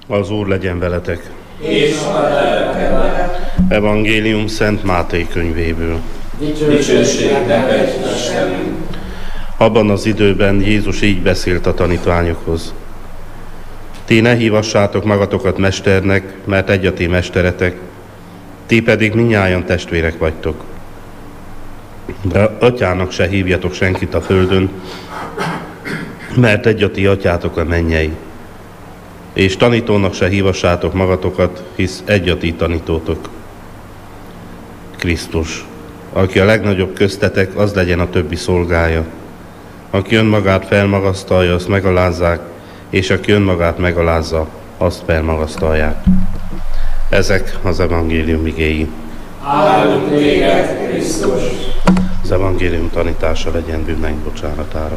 Az Úr legyen veletek. És a lelkeddel. Evangélium Szent Máté könyvéből. Dicsőség neked, Istenünk. Abban az időben Jézus így beszélt a tanítványokhoz. Ti ne hívassátok magatokat mesternek, mert egy a ti mesteretek, ti pedig mindnyájan testvérek vagytok. De atyának se hívjatok senkit a földön, mert egy a ti atyátok a mennyei. És tanítónak se hívassátok magatokat, hisz egy a ti tanítótok, Krisztus. Aki a legnagyobb köztetek, az legyen a többi szolgája. Aki önmagát felmagasztalja, azt megalázzák, és aki önmagát megalázza, azt felmagasztalják. Ezek az evangélium igéi. Áldunk téged, Krisztus! Az evangélium tanítása legyen bűneink bocsánatára.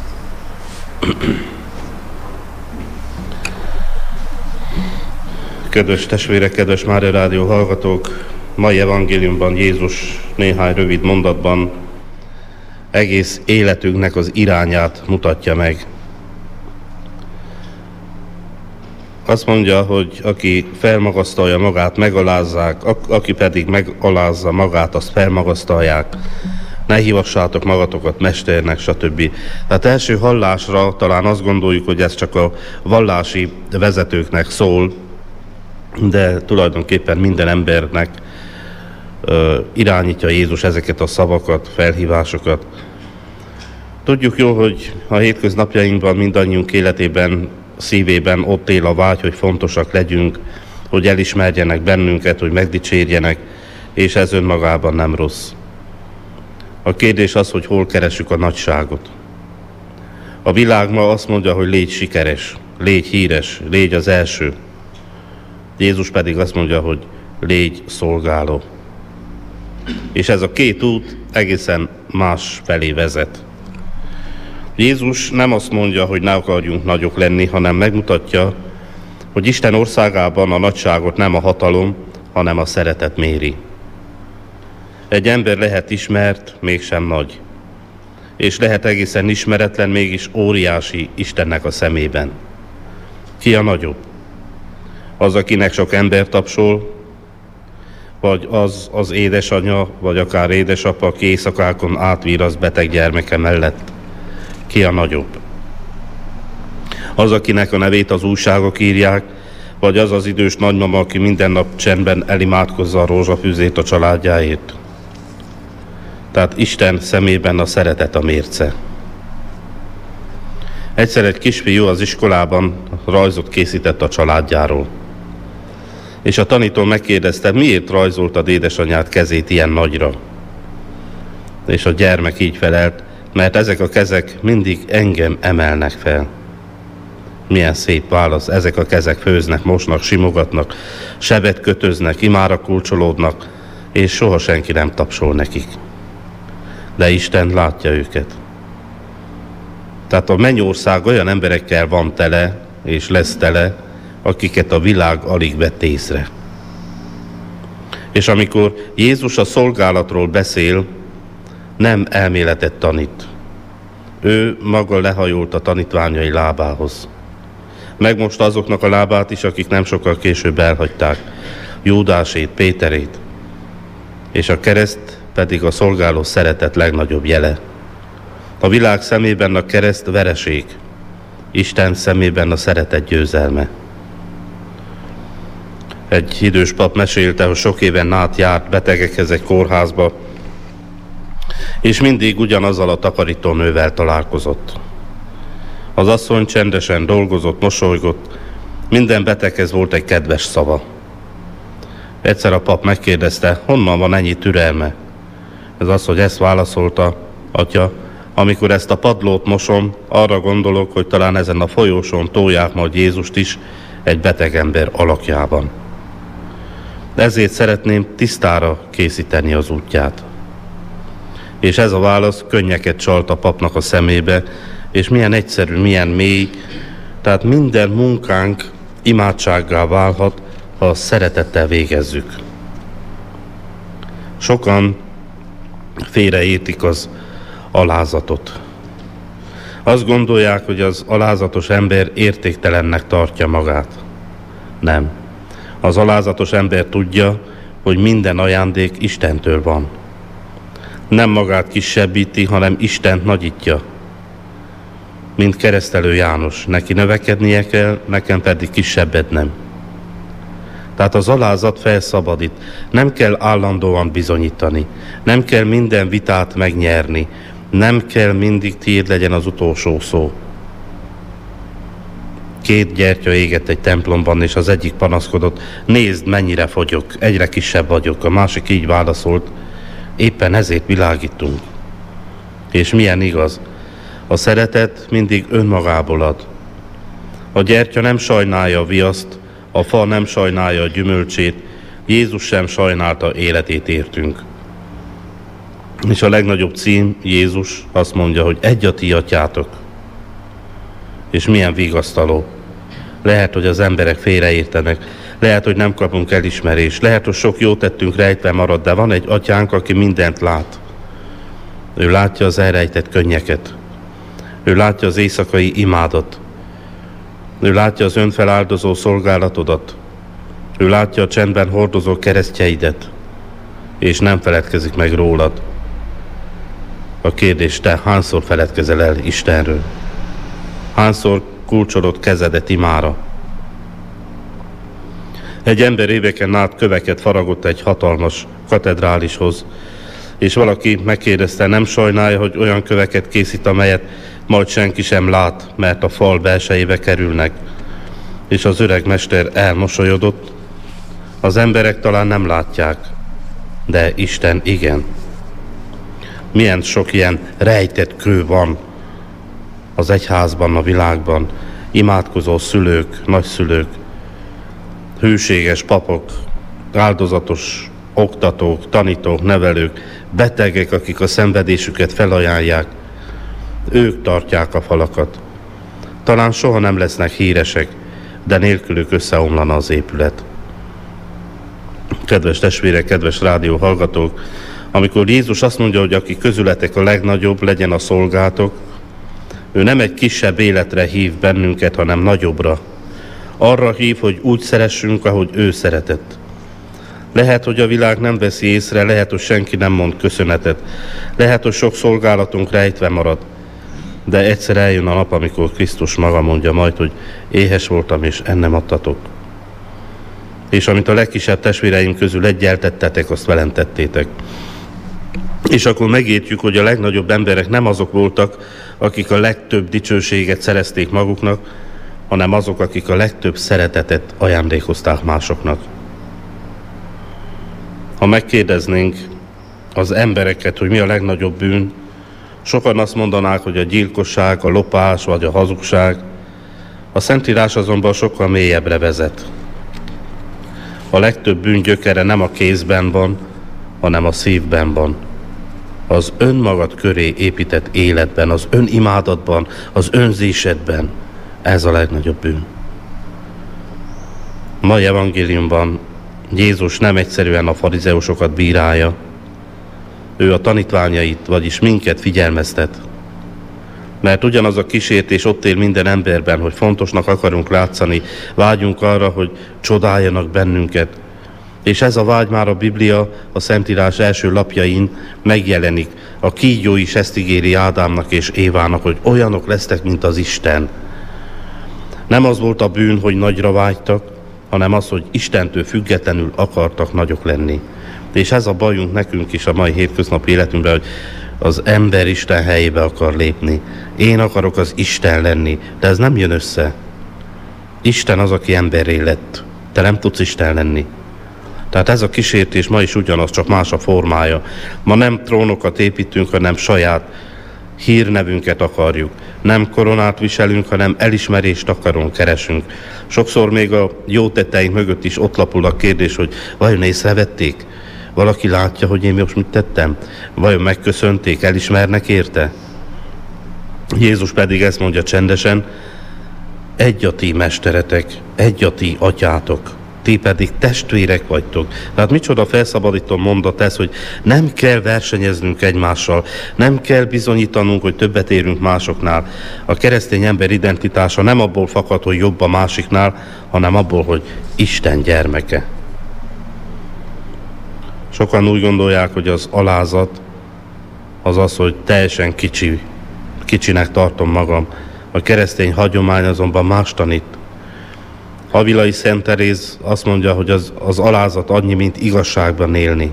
Kedves testvérek, kedves Mária Rádió hallgatók! Mai evangéliumban Jézus néhány rövid mondatban egész életünknek az irányát mutatja meg. Azt mondja, hogy aki felmagasztalja magát, megalázzák, aki pedig megalázza magát, azt felmagasztalják. Ne hívassátok magatokat mesternek, stb. Tehát első hallásra talán azt gondoljuk, hogy ez csak a vallási vezetőknek szól, de tulajdonképpen minden embernek irányítja Jézus ezeket a szavakat, felhívásokat. Tudjuk jól, hogy a hétköznapjainkban mindannyiunk életében, szívében ott él a vágy, hogy fontosak legyünk, hogy elismerjenek bennünket, hogy megdicsérjenek, és ez önmagában nem rossz. A kérdés az, hogy hol keressük a nagyságot. A világ ma azt mondja, hogy légy sikeres, légy híres, légy az első. Jézus pedig azt mondja, hogy légy szolgáló. És ez a két út egészen más felé vezet. Jézus nem azt mondja, hogy ne akarjunk nagyok lenni, hanem megmutatja, hogy Isten országában a nagyságot nem a hatalom, hanem a szeretet méri. Egy ember lehet ismert, mégsem nagy. És lehet egészen ismeretlen, mégis óriási Istennek a szemében. Ki a nagyobb? Az, akinek sok ember tapsol, vagy az édesanyja, vagy akár édesapa, aki éjszakákon átvíraz beteg gyermeke mellett. Ki a nagyobb? Az, akinek a nevét az újságok írják, vagy az az idős nagymama, aki minden nap csendben elimádkozza a rózsafűzét a családjáért. Tehát Isten szemében a szeretet a mérce. Egyszer egy kisfiú az iskolában rajzot készített a családjáról. És a tanító megkérdezte, miért rajzoltad édesanyád kezét ilyen nagyra? És a gyermek így felelt, mert ezek a kezek mindig engem emelnek fel. Milyen szép válasz, ezek a kezek főznek, mosnak, simogatnak, sebet kötöznek, imára kulcsolódnak, és soha senki nem tapsol nekik. De Isten látja őket. Tehát a mennyország olyan emberekkel van tele, és lesz tele, akiket a világ alig vett észre. És amikor Jézus a szolgálatról beszél, nem elméletet tanít. Ő maga lehajolt a tanítványai lábához. Megmosta azoknak a lábát is, akik nem sokkal később elhagyták, Júdásét, Péterét. És a kereszt pedig a szolgáló szeretet legnagyobb jele. A világ szemében a kereszt vereség, Isten szemében a szeretet győzelme. Egy idős pap mesélte, hogy sok éven át járt betegekhez egy kórházba, és mindig ugyanazzal a takarítónővel találkozott. Az asszony csendesen dolgozott, mosolygott, minden beteghez volt egy kedves szava. Egyszer a pap megkérdezte, honnan van ennyi türelme? Ez az, hogy ezt válaszolta, atya, amikor ezt a padlót mosom, arra gondolok, hogy talán ezen a folyóson tolják majd Jézust is egy beteg ember alakjában. Ezért szeretném tisztára készíteni az útját. És ez a válasz könnyeket csalt a papnak a szemébe, és milyen egyszerű, milyen mély, tehát minden munkánk imádsággá válhat, ha szeretettel végezzük. Sokan félreértik az alázatot. Azt gondolják, hogy az alázatos ember értéktelennek tartja magát. Nem. Az alázatos ember tudja, hogy minden ajándék Istentől van. Nem magát kisebbíti, hanem Istent nagyítja. Mint keresztelő János, neki növekednie kell, nekem pedig kisebbednem. Tehát az alázat felszabadít. Nem kell állandóan bizonyítani. Nem kell minden vitát megnyerni. Nem kell mindig tiéd legyen az utolsó szó. 2 gyertya égett egy templomban, és az egyik panaszkodott, nézd, mennyire fogyok, egyre kisebb vagyok. A másik így válaszolt, éppen ezért világítunk. És milyen igaz? A szeretet mindig önmagából ad. A gyertya nem sajnálja a viaszt, a fa nem sajnálja a gyümölcsét, Jézus sem sajnálta életét értünk. És a legnagyobb cím, Jézus azt mondja, hogy egy a ti atyátok. És milyen vigasztaló. Lehet, hogy az emberek félreértenek, lehet, hogy nem kapunk elismerést, lehet, hogy sok jót tettünk rejtve marad, de van egy atyánk, aki mindent lát. Ő látja az elrejtett könnyeket. Ő látja az éjszakai imádat. Ő látja az önfeláldozó szolgálatodat. Ő látja a csendben hordozó keresztjeidet, és nem feledkezik meg rólad. A kérdés, te hányszor feledkezel el Istenről? Hányszor kulcsolod kezedet imára? Egy ember éveken át köveket faragott egy hatalmas katedrálishoz, és valaki megkérdezte, nem sajnálja, hogy olyan köveket készít, amelyet majd senki sem lát, mert a fal belsejébe kerülnek. És az öreg mester elmosolyodott, az emberek talán nem látják, de Isten igen. Milyen sok ilyen rejtett kő van az egyházban, a világban, imádkozó szülők, nagyszülők, hűséges papok, áldozatos oktatók, tanítók, nevelők, betegek, akik a szenvedésüket felajánlják. Ők tartják a falakat. Talán soha nem lesznek híresek, de nélkülük összeomlana az épület. Kedves testvérek, kedves rádió hallgatók, amikor Jézus azt mondja, hogy aki közületek a legnagyobb, legyen a szolgátok, ő nem egy kisebb életre hív bennünket, hanem nagyobbra. Arra hív, hogy úgy szeressünk, ahogy ő szeretett. Lehet, hogy a világ nem veszi észre, lehet, hogy senki nem mond köszönetet, lehet, hogy sok szolgálatunk rejtve marad, de egyszer eljön a nap, amikor Krisztus maga mondja majd, hogy éhes voltam, és ennem adtatok. És amit a legkisebb testvéreim közül egyel tettetek, azt velem tettétek. És akkor megértjük, hogy a legnagyobb emberek nem azok voltak, akik a legtöbb dicsőséget szerezték maguknak, hanem azok, akik a legtöbb szeretetet ajándékozták másoknak. Ha megkérdeznénk az embereket, hogy mi a legnagyobb bűn, sokan azt mondanák, hogy a gyilkosság, a lopás vagy a hazugság. A Szentírás azonban sokkal mélyebbre vezet. A legtöbb bűn gyökere nem a kézben van, hanem a szívben van. Az önmagad köré épített életben, az önimádatban, az önzésedben. Ez a legnagyobb bűn. A mai evangéliumban Jézus nem egyszerűen a farizeusokat bírálja, ő a tanítványait, vagyis minket figyelmeztet. Mert ugyanaz a kísértés ott él minden emberben, hogy fontosnak akarunk látszani, vágyunk arra, hogy csodáljanak bennünket. És ez a vágy már a Biblia, a Szentírás első lapjain megjelenik. A kígyó is ezt ígéri Ádámnak és Évának, hogy olyanok lesztek, mint az Isten. Nem az volt a bűn, hogy nagyra vágytak, hanem az, hogy Istentől függetlenül akartak nagyok lenni. És ez a bajunk nekünk is a mai hétköznapi életünkben, hogy az ember Isten helyébe akar lépni. Én akarok az Isten lenni, de ez nem jön össze. Isten az, aki emberré lett. Te nem tudsz Isten lenni. Tehát ez a kísértés ma is ugyanaz, csak más a formája. Ma nem trónokat építünk, hanem saját hírnevünket akarjuk. Nem koronát viselünk, hanem elismerést akarunk, keresünk. Sokszor még a jó tetteink mögött is ott lapul a kérdés, hogy vajon észrevették? Valaki látja, hogy én most mit tettem? Vajon megköszönték, elismernek érte? Jézus pedig ezt mondja csendesen, egy a ti mesteretek, egy a ti atyátok. ti pedig testvérek vagytok. Tehát micsoda felszabadító mondat ez, hogy nem kell versenyeznünk egymással, nem kell bizonyítanunk, hogy többet érünk másoknál. A keresztény ember identitása nem abból fakad, hogy jobb a másiknál, hanem abból, hogy Isten gyermeke. Sokan úgy gondolják, hogy az alázat az az, hogy teljesen kicsinek tartom magam. A keresztény hagyomány azonban más tanít. Avilai Szent Teréz azt mondja, hogy az alázat annyi, mint igazságban élni.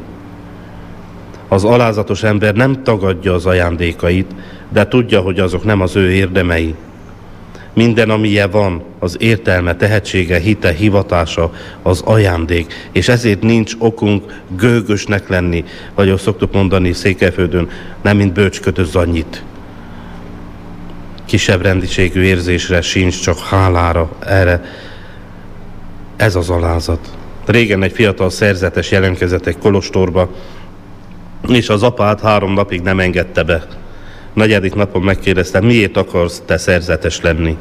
Az alázatos ember nem tagadja az ajándékait, de tudja, hogy azok nem az ő érdemei. Minden, amilyen van, az értelme, tehetsége, hite, hivatása, az ajándék, és ezért nincs okunk gőgösnek lenni, vagy azt szoktuk mondani Székelyföldön, nem mint bölcsködös annyit. Kisebb rendiségű érzésre sincs, csak hálára erre. Ez az alázat. Régen egy fiatal szerzetes jelentkezett egy kolostorba, és az apát 3 napig nem engedte be. 4. napon megkérdezte, miért akarsz te szerzetes lenni?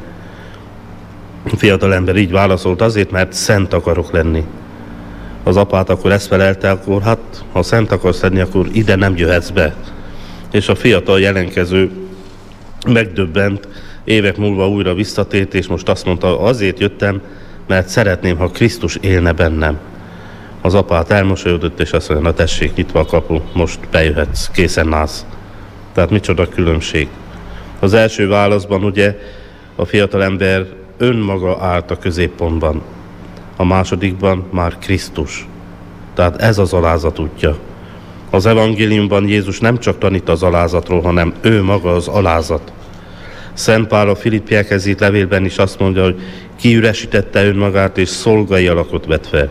A fiatalember így válaszolt, azért, mert szent akarok lenni. Az apát akkor ezt felelte, akkor hát, ha szent akarsz lenni, akkor ide nem jöhetsz be. És a fiatal jelentkező megdöbbent, évek múlva újra visszatért, és most azt mondta, azért jöttem, mert szeretném, ha Krisztus élne bennem. Az apát elmosolyodott, és azt mondja, na tessék, nyitva a kapu, most bejöhetsz, készen állsz. Tehát micsoda különbség. Az első válaszban ugye a fiatalember önmaga állt a középpontban. A másodikban már Krisztus. Tehát ez az alázat útja. Az evangéliumban Jézus nem csak tanít az alázatról, hanem ő maga az alázat. Szent Pál a Filippiekhez írt levélben is azt mondja, hogy kiüresítette önmagát és szolgai alakot vett fel.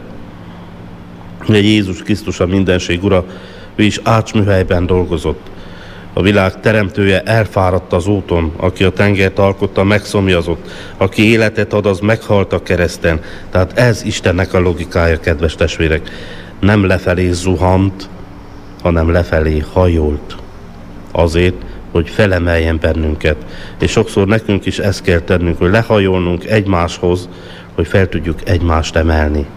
Jézus Krisztus a mindenség ura, ő is ácsműhelyben dolgozott. A világ teremtője elfáradt az úton, aki a tengert alkotta, megszomjazott, aki életet ad, az meghalt a kereszten. Tehát ez Istennek a logikája, kedves testvérek. Nem lefelé zuhant, hanem lefelé hajolt. Azért, hogy felemeljen bennünket. És sokszor nekünk is ezt kell tennünk, hogy lehajolnunk egymáshoz, hogy fel tudjuk egymást emelni.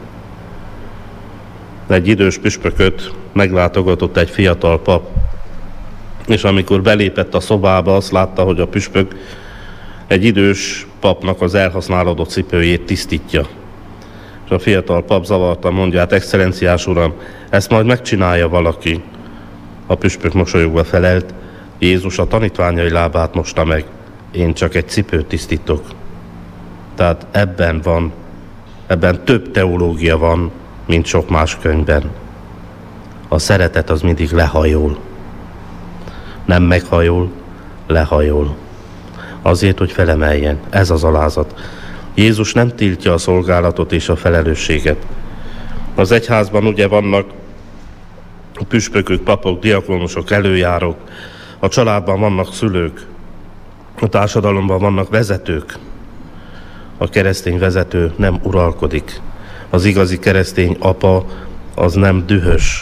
Egy idős püspököt meglátogatott egy fiatal pap, és amikor belépett a szobába, azt látta, hogy a püspök egy idős papnak az elhasználódott cipőjét tisztítja. És a fiatal pap zavartan mondja, hát excellenciás uram, ezt majd megcsinálja valaki. A püspök mosolyogva felelt, Jézus a tanítványai lábát mosta meg, én csak egy cipőt tisztítok. Tehát ebben több teológia van, mint sok más könyvben. A szeretet az mindig lehajol. Nem meghajol, lehajol. Azért, hogy felemeljen. Ez az alázat. Jézus nem tiltja a szolgálatot és a felelősséget. Az egyházban ugye vannak püspökök, papok, diakonusok, előjárók, a családban vannak szülők, a társadalomban vannak vezetők. A keresztény vezető nem uralkodik. Az igazi keresztény apa az nem dühös,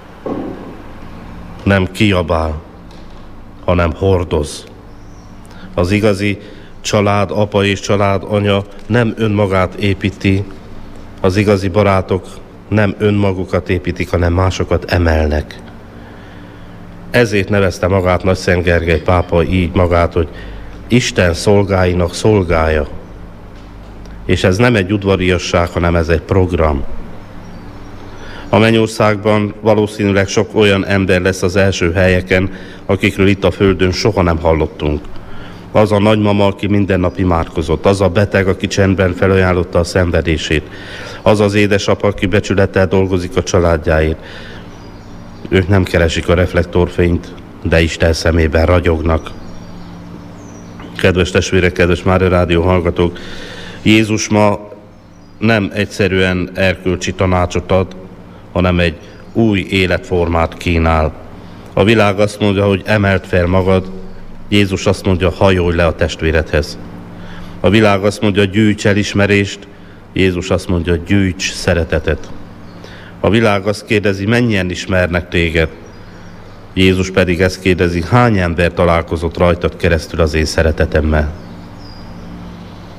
nem kiabál, hanem hordoz. Az igazi család apa és család anya nem önmagát építi, az igazi barátok nem önmagukat építik, hanem másokat emelnek. Ezért nevezte magát Nagyszent Gergely pápa így magát, hogy Isten szolgáinak szolgája. És ez nem egy udvariasság, hanem ez egy program. A mennyországban valószínűleg sok olyan ember lesz az első helyeken, akikről itt a földön soha nem hallottunk. Az a nagymama, aki minden nap imádkozott, az a beteg, aki csendben felajánlotta a szenvedését, az az édesapa, aki becsülettel dolgozik a családjáért. Ők nem keresik a reflektorfényt, de Isten szemében ragyognak. Kedves testvérek, kedves Mária Rádió hallgatók, Jézus ma nem egyszerűen erkölcsi tanácsot ad, hanem egy új életformát kínál. A világ azt mondja, hogy emeld fel magad, Jézus azt mondja, hajolj le a testvéredhez. A világ azt mondja, gyűjts elismerést, Jézus azt mondja, gyűjts szeretetet. A világ azt kérdezi, mennyien ismernek téged, Jézus pedig ezt kérdezi, hány ember találkozott rajtad keresztül az én szeretetemmel.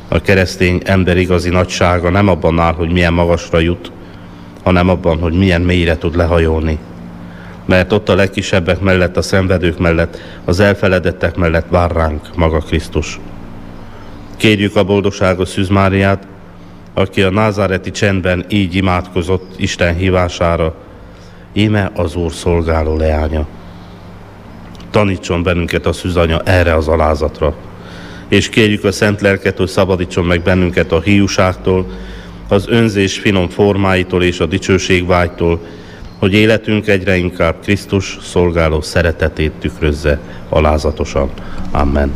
A keresztény ember igazi nagysága nem abban áll, hogy milyen magasra jut, hanem abban, hogy milyen mélyre tud lehajolni. Mert ott a legkisebbek mellett, a szenvedők mellett, az elfeledettek mellett vár ránk maga Krisztus. Kérjük a boldogságos Szűz Máriát, aki a názáreti csendben így imádkozott Isten hívására: íme az Úr szolgáló leánya. Tanítson bennünket a Szűzanya erre az alázatra, és kérjük a Szent Lelket, hogy szabadítson meg bennünket a hiúságtól, az önzés finom formáitól és a dicsőségvágytól, hogy életünk egyre inkább Krisztus szolgáló szeretetét tükrözze alázatosan. Amen.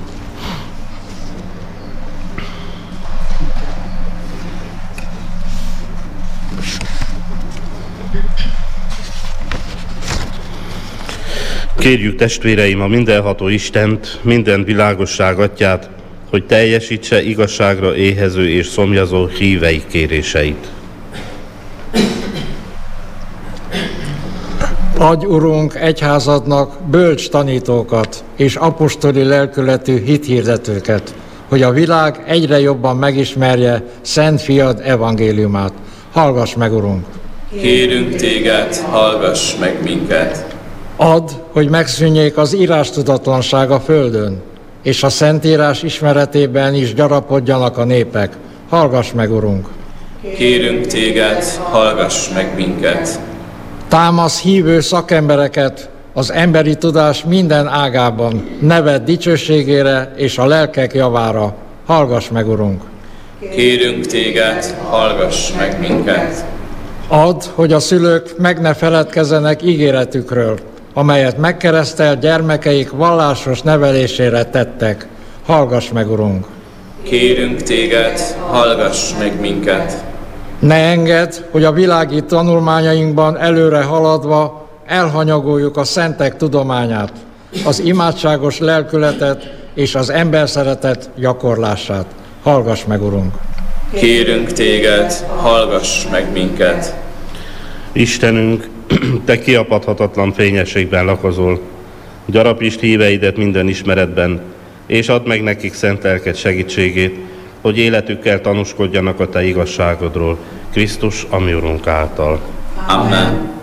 Kérjük, testvéreim, a mindenható Istent, minden világosság atyát, hogy teljesítse igazságra éhező és szomjazó hívei kéréseit. Adj, Urunk, egyházadnak bölcs tanítókat és apostoli lelkületű hithirdetőket, hogy a világ egyre jobban megismerje Szent Fiad evangéliumát. Hallgass meg, Urunk! Kérünk téged, hallgass meg minket! Add, hogy megszűnjék az írástudatlanság a földön, és a Szentírás ismeretében is gyarapodjanak a népek. Hallgass meg, Urunk! Kérünk téged, hallgass meg minket! Támasz hívő szakembereket az emberi tudás minden ágában, neved dicsőségére és a lelkek javára. Hallgass meg, Urunk! Kérünk téged, hallgass meg minket! Add, hogy a szülők meg ne feledkezzenek ígéretükről, amelyet megkeresztelt gyermekeik vallásos nevelésére tettek. Hallgass meg, Urunk! Kérünk téged, hallgass meg minket! Ne engedd, hogy a világi tanulmányainkban előre haladva elhanyagoljuk a szentek tudományát, az imádságos lelkületet és az emberszeretet gyakorlását. Hallgass meg, Urunk! Kérünk téged, hallgass meg minket! Istenünk, te kiapadhatatlan fényességben lakozol, gyarapítsd híveidet minden ismeretben, és add meg nekik szent lelked segítségét, hogy életükkel tanúskodjanak a te igazságodról, Krisztus, a mi Urunk által. Amen.